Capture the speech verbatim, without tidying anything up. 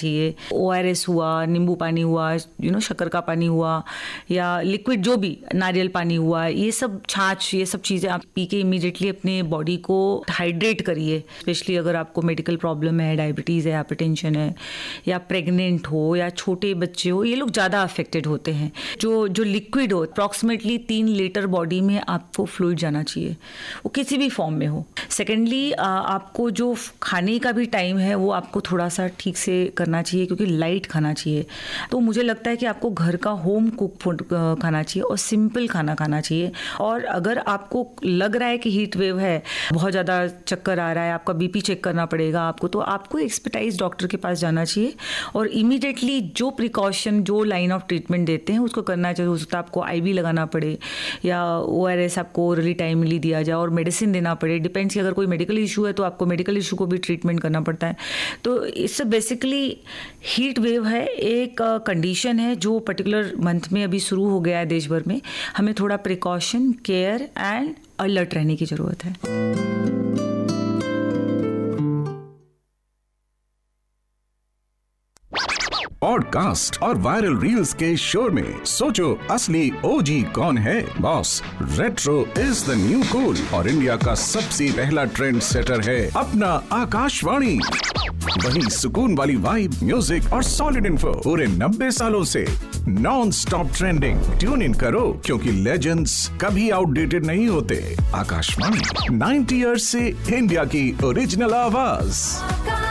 चाहिए। O R S हुआ, नींबू पानी हुआ, यू नो शक्कर का पानी हुआ, या लिक्विड जो भी, नारियल पानी हुआ, ये सब, छाछ, ये सब चीज़ें आप पी के इमीडिएटली अपने बॉडी को हाइड्रेट करिए। स्पेशली अगर आपको मेडिकल प्रॉब्लम है, डायबिटीज़ है, हाइपरटेंशन है, या प्रेग्नेंट हो, या छोटे बच्चे हो, ये लोग ज़्यादा अफेक्टेड होते हैं। जो जो लिक्विड हो, अप्रॉक्सीमेटली तीन लीटर बॉडी में आपको फ्लूइड जाना चाहिए, वो किसी भी फॉर्म में हो। सेकेंडली, आपको जो खाने का भी टाइम है वो आपको थोड़ा सा ठीक से करना चाहिए, क्योंकि लाइट खाना चाहिए। तो मुझे लगता है कि आपको घर का होम कुक फूड खाना चाहिए और सिंपल खाना खाना चाहिए। और अगर आपको लग रहा है कि हीट वेव है, बहुत ज़्यादा चक्कर आ रहा है, आपका बीपी चेक करना पड़ेगा आपको, तो आपको एक्सपर्टाइज डॉक्टर के पास जाना चाहिए और इमीडिएटली जो प्रिकॉशन, जो लाइन ऑफ ट्रीटमेंट देते हैं उसको करना चाहिए। हो सकता है आपको आईवी लगाना पड़े, या ओ आर एस आपको ओरली टाइमली दिया जाए, और मेडिसिन देना पड़े। डिपेंड्स कि अगर कोई मेडिकल इशू है तो आपको मेडिकल इशू को भी ट्रीटमेंट करना पड़ता है। तो इससे बेसिकली हीट वेव है, एक कंडीशन है जो पर्टिकुलर मंथ में अभी शुरू हो गया है देश भर में। हमें थोड़ा प्रिकॉशन, केयर एंड अलर्ट रहने की ज़रूरत है। पॉडकास्ट और वायरल रील्स के शोर में सोचो असली ओजी कौन है। Boss, retro is the new cool और इंडिया का सबसे पहला ट्रेंड सेटर है अपना आकाशवाणी। वही सुकून वाली वाइब, म्यूजिक और सॉलिड इन्फो पूरे नब्बे सालों से non stop trending. Tune in करो, क्योंकि लेजेंड्स कभी आउटडेटेड नहीं होते। आकाशवाणी, नाइंटी इयर्स से इंडिया की ओरिजिनल आवाज।